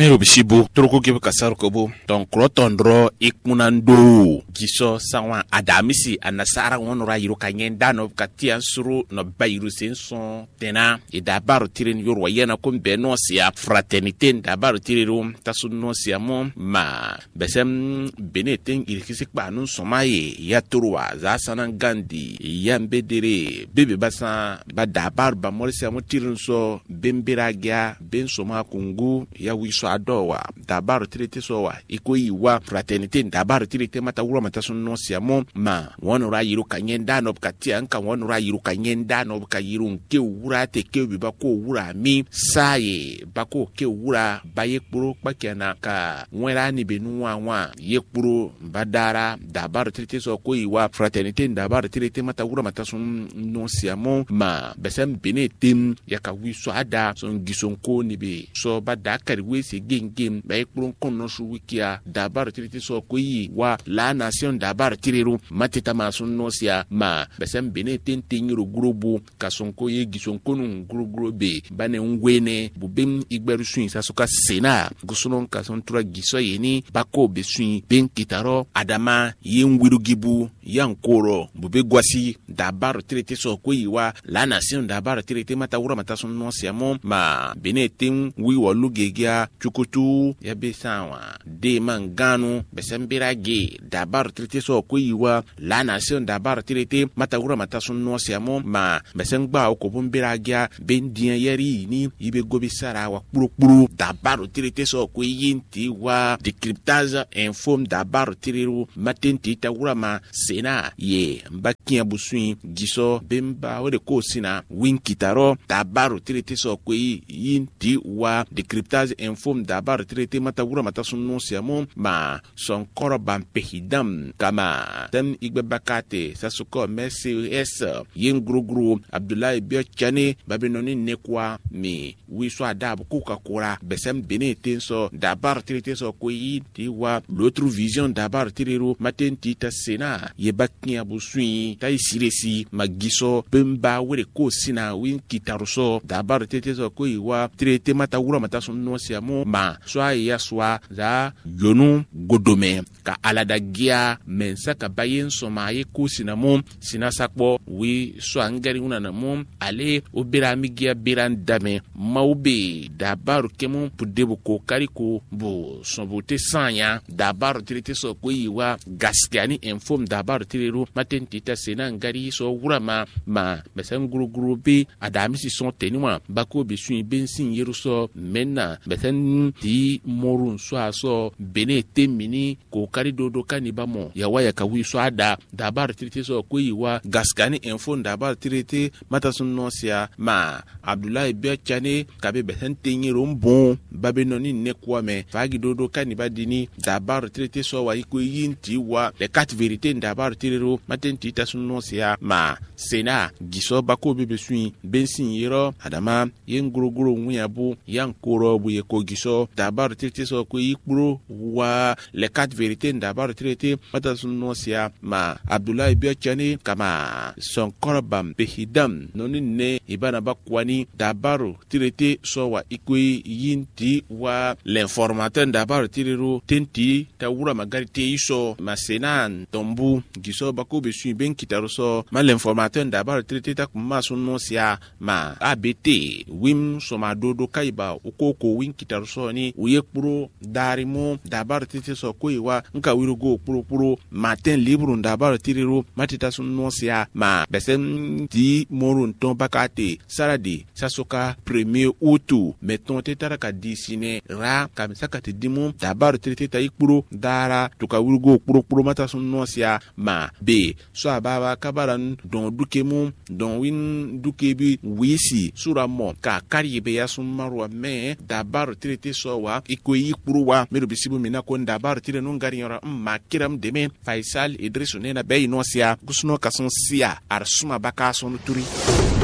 Mero bishibu troko gebe kasar kobo ton krotondro ikmunando giso sawa adamisi anasara wonora yiro kanyenda no katia suru no bayiru senson tena idabaru tirin yorwa yena kombe no sia fraternité dabaru tiriru tasunno sia mo ma besem beneten irikisi kpa nun somaye ya turwa za sanan gandi yambedere bebe basa ba dabaru ba morisia mo tirin so bembiragia ben soma kungu ya wiso adowa dabaru tirite sowa ikoyiwa fraternité dabaru tirite mata wura mata sunno siamo ma wonura yiru kanyenda no katia anka wonura yiru kanyenda no kayiru nke wura te ke biba ko wura mi saye bako ke wura baye kpuro kpakiana ka nwera ni benu wa yekpuro badara dabaru tirite so koyiwa fraternité dabaru tirite mata wura mata sunno siamo ma besem benetem yaka wiso ada son gisonko ni be so badakari wese gengem ba ekpron konno su wikia dabar tiriti so koyi wa la nation dabar tiriru matita masunno sia ma besem bene tentinyiru grubu kasonko ye gisonko nun grube bane ngwene bubem igberu suin sasuka sena gusunon kason tura giso yeni bako besuin ben kitaro adama yenwiru gibu yankoro bube gwasi dabar tiriti so koyi wa la nation dabar tiriti mata wura mata sunno sia mo ma bene tem wi wolu gegia chukutu ya besawa de mangano besembirage dabar trite so koyiwa la nation dabar trite matawura matasun no siamo ma besengba okobumbiragia bendien yeri ni ibe gobisara wa purupuru dabar trite so koyinti wa decryptage inform dabar triru matenti tawura ma sena ye mbakia busuin giso bemba ode ko sina winkitaro dabar trite so koyinti wa decryptage inform dabar trete mata wura mata sunno siamo ma son koroban pehidam kama tem igbe bakate sasuko MCS yen grugru Abdoulaye Biochane babenoni nekwa mi wiso adab Coca-Cola besem benete so dabar trete so koyi tiwa l'autre vision dabar tirero matenti ta sena ye bakia busui tai siresi magiso bemba wure ko sina win kitaruso dabar trete so koyi wa trete mata wura mata sunno siamo ma swa ya swa za yonu godome ka alada gia mensa ka bayen soma ye ko sinamo sinasakpo wi so angari una na mom ale obira migia biran dame maube dabaru kemu pudebo ko kariko bo sonbote sanya dabaru tirite so ko yiwa gaskiani inform dabaru tirero matenti ta sena ngari so wurama ma besen guru be adamisi son tenima bako be suin bensin yeruso menna besen ti morun so aso benete mini ko kari dodo kaniba mo ya waya ka wi so ada dabaru tirite so ko yiwa gaskiani inform dabaru tirite matasun nosia ma Abdoulaye Biochane kabe besen tenyero bon babenoni nekwa me fagi dodo kaniba dini dabaru tirite so wa iko yinti wa le quatre vérités dabaru tirero matenti ta sun nosia ma sena giso bako bebe suin bensin yero adama yen guruguru nyabu yankoro bu ye ko giso dabaru tirite so ko yikpro wa le quatre vérités dabaru tirite mata sun nosia ma Abdoulaye Biochane kama son korobam behidam noni ne ibana bakwani dabaru tirite so wa iko yinti wa l'informateur dabaru tirero tenti ta wura magarite iso masenan tombu giso bako be suin ben kitaro so ma l'informateur dabaru tirite ta kuma sunno sia ma ABT wim soma dodo kaiba ukoko win kitaro so ni uyekpuro darimo dabaru tirite so koiwa nka wirugo puro matin libre dabaru tirero matita sunno sia ma besen di morun ton bakate saradi sasoka 1er août meton tetara ka disine ra kamisa ka tidimu dabaru tirite ta ikpuro dara tuka wirugo puro mata sunno sia ma be so ababa kabaran don dukemu don win dukebi wisi sura mo ka karibe ya sumarwa me dabaru tirite so wa ikoyi ikpuro wa mero bisibu mina ko dabaru tire non gari yora ma kiram deme Faisal Idrisu nena be inosia gusno kason sia arsuma baka son turi